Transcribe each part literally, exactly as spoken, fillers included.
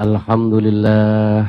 Alhamdulillah.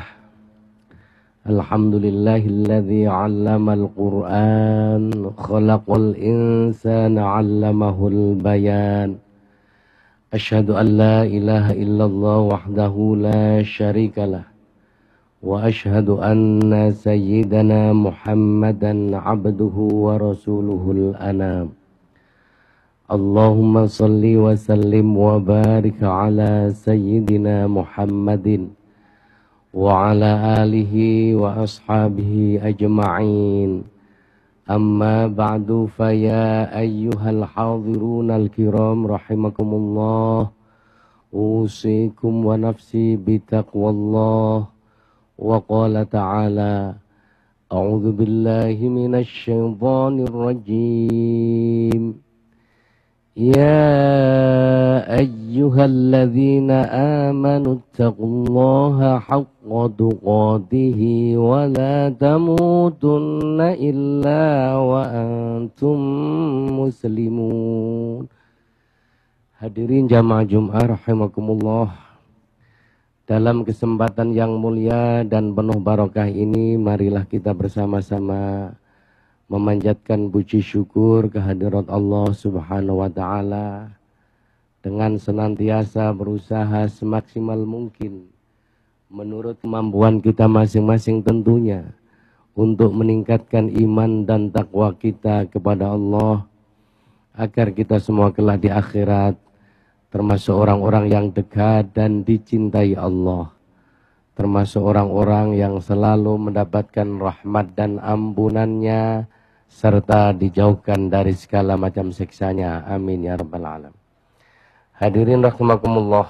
Alhamdulillahilladzi 'allamal Qur'an, khalaqal insana 'allamahul bayan. Asyhadu an la ilaha illallah wahdahu la syarikalah. Wa asyhadu anna sayyidana Muhammadan 'abduhu wa rasuluhul anam. Allahumma salli wa sallim wa barik ala sayyidina Muhammadin wa ala alihi wa ashabihi ajma'in. Amma ba'du, fa ya ayyuhal hadirunal kiram rahimakumullah, usikum wa nafsi bitaqwallah. Wa qala ta'ala, a'udzu billahi minasy syaithanir rajim. Ya ayyuhalladzina amanu taqullaha haqqa tuqatih wa la tamutunna illa wa antum muslimun. Hadirin jamaah Jumat rahimakumullah, dalam kesempatan yang mulia dan penuh barokah ini, marilah kita bersama-sama memanjatkan puji syukur kehadirat Allah Subhanahu wa Ta'ala dengan senantiasa berusaha semaksimal mungkin menurut kemampuan kita masing-masing tentunya untuk meningkatkan iman dan takwa kita kepada Allah, agar kita semua kelak di akhirat termasuk orang-orang yang dekat dan dicintai Allah, termasuk orang-orang yang selalu mendapatkan rahmat dan ampunannya serta dijauhkan dari segala macam siksanya. Amin ya rabbal alamin. Hadirin rahimakumullah,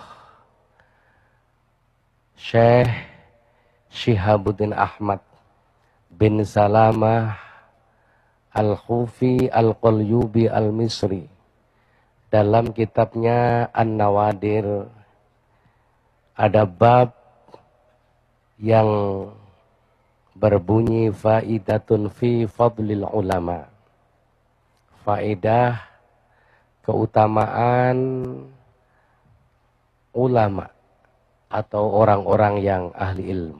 Syekh Syihabuddin Ahmad bin Salamah Al-Khufi Al-Qalyubi Al-Misri dalam kitabnya An-Nawadir ada bab yang berbunyi faidatun fi fadlil ulama, faedah keutamaan ulama atau orang-orang yang ahli ilmu.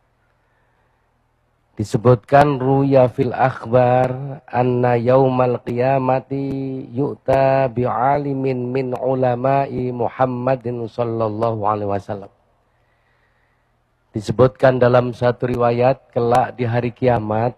Disebutkan ruya fil akhbar anna yaumal qiyamati yu'ta bi'alimin min ulama'i Muhammadin sallallahu alaihi wasallam. Disebutkan dalam satu riwayat, kelak di hari kiamat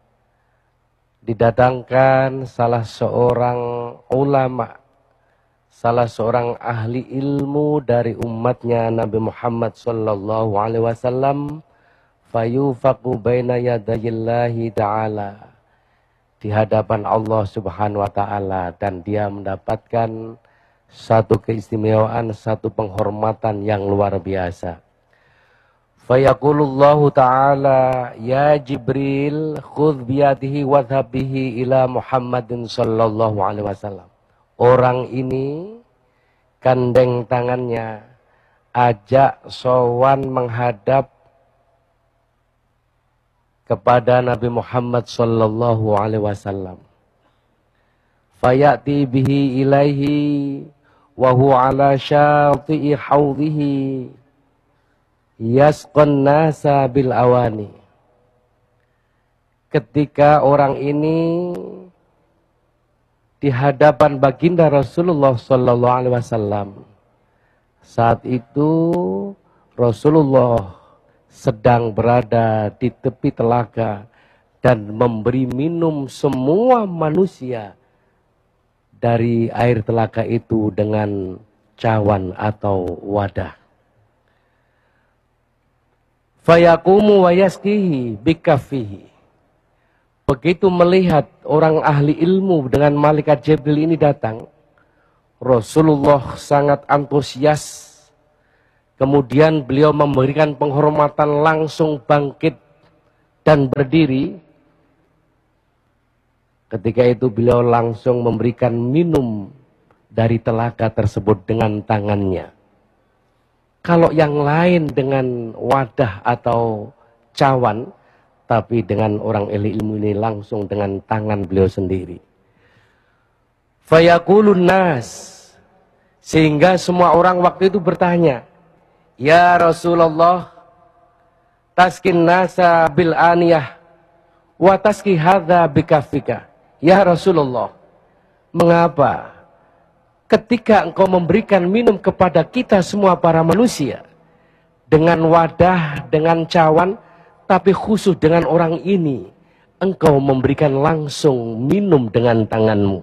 didatangkan salah seorang ulama, salah seorang ahli ilmu dari umatnya Nabi Muhammad sallallahu alaihi wasallam, fayufaqu baina yadayillahi ta'ala, di hadapan Allah Subhanahu wa Ta'ala, dan dia mendapatkan satu keistimewaan, satu penghormatan yang luar biasa. Fayaqulullahu ta'ala, ya Jibril, khudh biyadihi wadhhab bihi ila Muhammadin sallallahu alaihi wasallam. Orang ini gandeng tangannya, ajak sowan menghadap kepada Nabi Muhammad sallallahu alaihi wasallam. Fayati bihi ilaihi wa huwa ala syati'i haudhihi yasqan nasa bil awani. Ketika orang ini di hadapan baginda Rasulullah sallallahu alaihi wasallam, saat itu Rasulullah sedang berada di tepi telaga dan memberi minum semua manusia dari air telaga itu dengan cawan atau wadah. Fayaqumu wa yaskihi bikafihi. Begitu melihat orang ahli ilmu dengan malaikat Jibril ini datang, Rasulullah sangat antusias. Kemudian beliau memberikan penghormatan, langsung bangkit dan berdiri. Ketika itu beliau langsung memberikan minum dari telaga tersebut dengan tangannya. Kalau yang lain dengan wadah atau cawan, tapi dengan orang ahli ilmu ini langsung dengan tangan beliau sendiri. Fayaqulun nas, sehingga semua orang waktu itu bertanya, Ya Rasulullah, taskin nasa bil aniyah wa taski hadza bikafika. Ya Rasulullah, mengapa ketika engkau memberikan minum kepada kita semua para manusia dengan wadah, dengan cawan, tapi khusus dengan orang ini engkau memberikan langsung minum dengan tanganmu.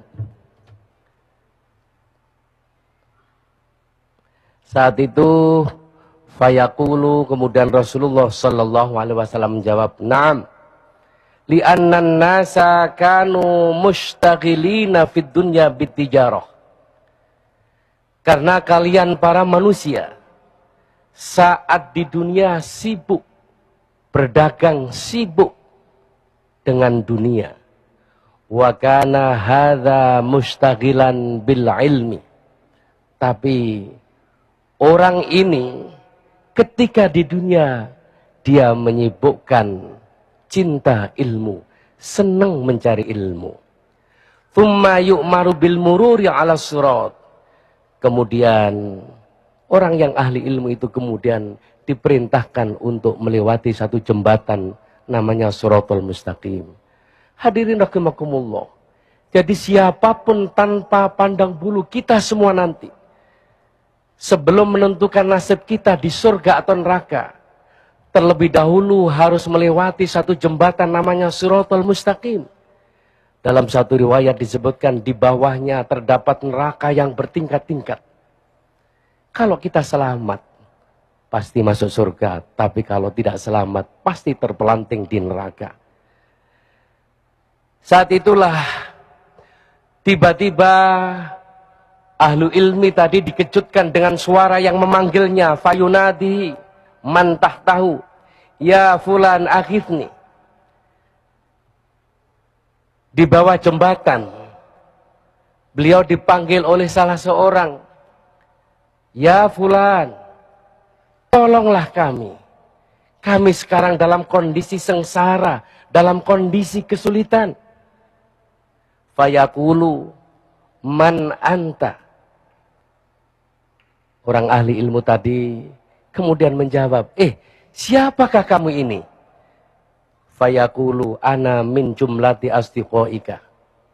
Saat itu fayaqulu, kemudian Rasulullah sallallahu alaihi wasallam menjawab, "Na'am. Li'annan nasa kanu mustaghilina fid dunya bitijarah." Karena kalian para manusia saat di dunia sibuk berdagang, sibuk dengan dunia. Wa kana hadza mustaghilan bil ilmi. Tapi orang ini ketika di dunia dia menyibukkan cinta ilmu, senang mencari ilmu. Thumma yu'maru bil mururi 'ala sirat. Kemudian orang yang ahli ilmu itu kemudian diperintahkan untuk melewati satu jembatan namanya Shiratal Mustaqim. Hadirin rahimakumullah. Jadi siapapun tanpa pandang bulu kita semua nanti, sebelum menentukan nasib kita di surga atau neraka, terlebih dahulu harus melewati satu jembatan namanya Shiratal Mustaqim. Dalam satu riwayat disebutkan di bawahnya terdapat neraka yang bertingkat-tingkat. Kalau kita selamat, pasti masuk surga. Tapi kalau tidak selamat, pasti terpelanting di neraka. Saat itulah tiba-tiba ahlu ilmi tadi dikejutkan dengan suara yang memanggilnya. Fayunadi man tahtahu, ya fulan akhifni. Di bawah jembatan, beliau dipanggil oleh salah seorang. Ya fulan, tolonglah kami. Kami sekarang dalam kondisi sengsara, dalam kondisi kesulitan. Fayaqulu man anta. Orang ahli ilmu tadi kemudian menjawab, eh siapakah kamu ini? Fayaqulu ana min jumlati asdiqoika.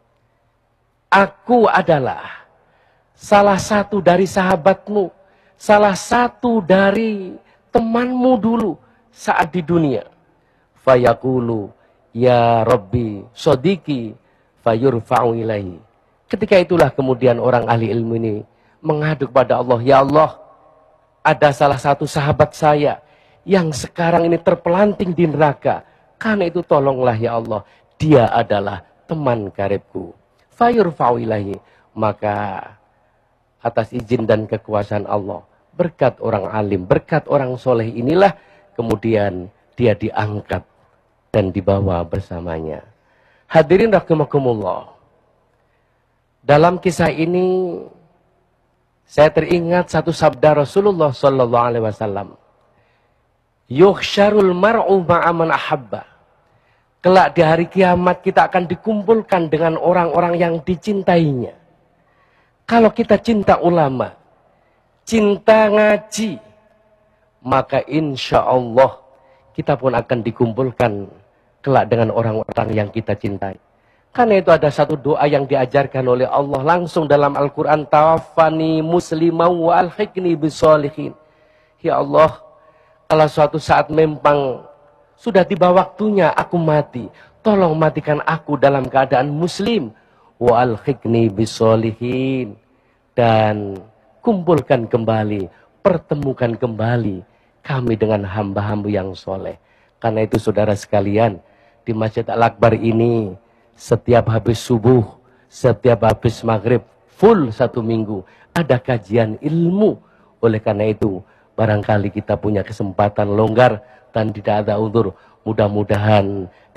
Aku adalah salah satu dari sahabatmu, salah satu dari temanmu dulu saat di dunia. Fayaqulu ya Rabbi sodiki fayurfa'u ilaihi. Ketika itulah kemudian orang ahli ilmu ini mengadu kepada Allah, ya Allah, ada salah satu sahabat saya yang sekarang ini terpelanting di neraka. Karena itu tolonglah ya Allah, dia adalah teman karibku. Fayurfa'u ilaihi. Maka atas izin dan kekuasaan Allah, berkat orang alim, berkat orang soleh inilah kemudian dia diangkat dan dibawa bersamanya. Hadirin rahimakumullah. Dalam kisah ini saya teringat satu sabda Rasulullah sallallahu alaihi wasallam. Yuhsyarul mar'u ma'aman ahabba. Kelak di hari kiamat kita akan dikumpulkan dengan orang-orang yang dicintainya. Kalau kita cinta ulama, cinta ngaji, maka insya Allah kita pun akan dikumpulkan kelak dengan orang-orang yang kita cintai. Karena itu ada satu doa yang diajarkan oleh Allah langsung dalam Al-Quran. Tawaffani muslimah wa alhiqni bisolihin. Ya Allah, kalau suatu saat memang sudah tiba waktunya aku mati, tolong matikan aku dalam keadaan muslim. Wa alhiqni bisolihin. Dan kumpulkan kembali, pertemukan kembali kami dengan hamba-hamba yang soleh. Karena itu saudara sekalian, di Masjid Al-Akbar ini setiap habis subuh, setiap habis maghrib, full satu minggu ada kajian ilmu. Oleh karena itu barangkali kita punya kesempatan longgar dan tidak ada uzur, mudah-mudahan